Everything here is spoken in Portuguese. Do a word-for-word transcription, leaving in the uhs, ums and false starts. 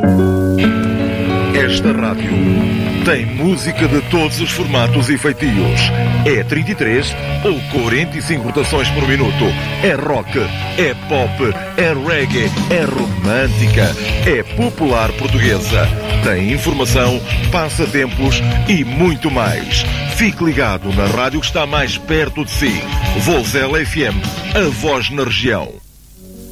Esta rádio tem música de todos os formatos e feitios. É trinta e três ou quarenta e cinco rotações por minuto. É rock, é pop, é reggae, é romântica, é popular portuguesa. Tem informação, passatempos e muito mais. Fique ligado na rádio que está mais perto de si. Vozela F M, a voz na região.